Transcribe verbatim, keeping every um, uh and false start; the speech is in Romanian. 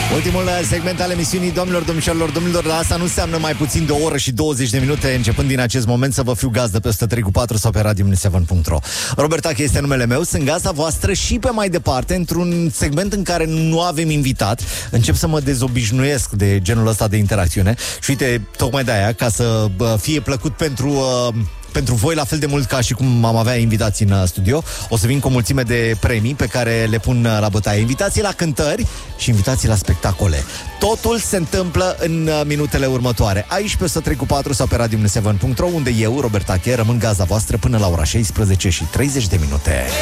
Ultimul segment al emisiunii, domnilor, domnișoarelor, domnilor, dar asta nu înseamnă mai puțin de o oră și douăzeci de minute, începând din acest moment să vă fiu gazdă pe o sută trei cu patru sau pe radio seven punct ro. Robert Ache este numele meu, sunt gazda voastră și pe mai departe, într-un segment în care nu avem invitat. Încep să mă dezobișnuiesc de genul ăsta de interacțiune și uite, tocmai de aia, ca să fie plăcut pentru... Uh, pentru voi la fel de mult ca și cum am avea invitații în studio, o să vin cu o mulțime de premii pe care le pun la bătaie. Invitații la cântări și invitații la spectacole. Totul se întâmplă în minutele următoare, aici pe o sută trei cu patru sau pe radio seven punct ro, unde eu, Robert Ache, rămân gazda voastră până la ora șaisprezece și treizeci de minute.